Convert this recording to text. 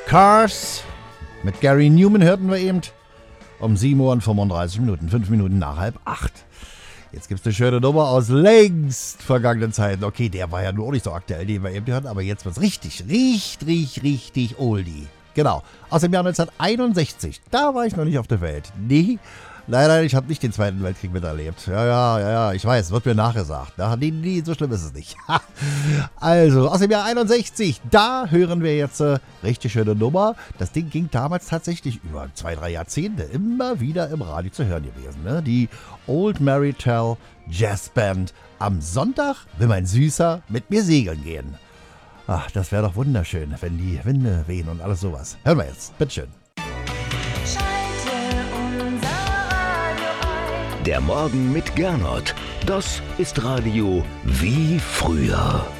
Cars mit Gary Newman hörten wir eben um 7:35 Uhr, 5 Minuten nach 7:30. Jetzt gibt es eine schöne Nummer aus längst vergangenen Zeiten. Okay, der war ja nur auch nicht so aktuell, den wir eben hörten, aber jetzt wird es richtig oldie. Genau, aus dem Jahr 1961. Da war ich noch nicht auf der Welt. Nee, leider, ich habe nicht den Zweiten Weltkrieg miterlebt. Ja, ich weiß, wird mir nachgesagt. Nee, so schlimm ist es nicht. Also, aus dem Jahr 61, da hören wir jetzt richtig schöne Nummer. Das Ding ging damals tatsächlich über 2-3 Jahrzehnte immer wieder im Radio zu hören gewesen. Ne? Die Old Marital Jazz Band. Am Sonntag will mein Süßer mit mir segeln gehen. Ach, das wäre doch wunderschön, wenn die Winde wehen und alles sowas. Hören wir jetzt, bitteschön. Der Morgen mit Gernot. Das ist Radio wie früher.